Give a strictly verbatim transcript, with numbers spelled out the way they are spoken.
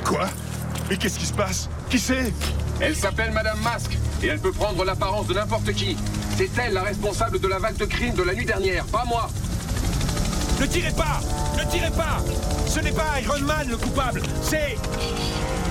Quoi? Mais qu'est-ce qui se passe? Qui c'est? Elle s'appelle Madame Masque, et elle peut prendre l'apparence de n'importe qui. C'est elle la responsable de la vague de crimes de la nuit dernière, pas moi. Ne tirez pas! Ne tirez pas! Ce n'est pas Iron Man le coupable, c'est...